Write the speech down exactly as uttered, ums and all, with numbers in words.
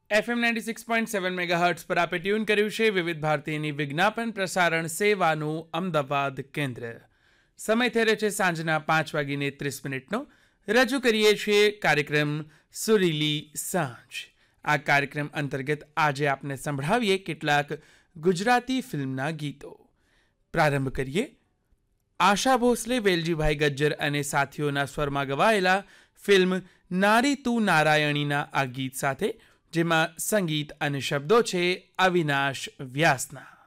FM ninety six point seven મેગાહર્ટ્સ પર આપે tune કર્યું છે વિવિધ ભારતીની વિજ્ઞાપન પ્રસારણ સેવાનું અમદાવાદ કેન્દ્ર. સમય થયો છે સાંજના પાંચ વાગીને ત્રીસ મિનિટનો. રજૂ કરીએ છીએ કાર્યક્રમ સુરીલી સાંજ. આ કાર્યક્રમ અંતર્ગત આજે આપને સંભળાવીએ કેટલાક ગુજરાતી ફિલ્મના ગીતો. પ્રારંભ કરીએ આશા ભોસલે, વેલજીભાઈ ગજ્જર અને સાથીઓના સ્વરમાં ગવાયેલા ફિલ્મ નારી તું નારાયણીના આ ગીત સાથે, જેમાં સંગીત અને શબ્દો છે અવિનાશ વ્યાસના.